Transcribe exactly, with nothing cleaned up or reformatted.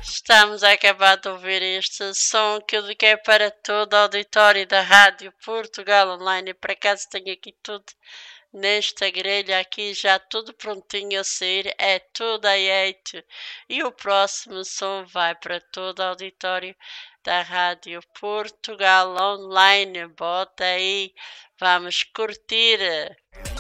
Estamos a acabar de ouvir este som que eu dediquei para todo o auditório da Rádio Portugal Online. E por acaso tenho aqui tudo nesta grelha aqui, já tudo prontinho a sair, é tudo a eito. E o próximo som vai para todo o auditório da Rádio Portugal Online. Bota aí, vamos curtir.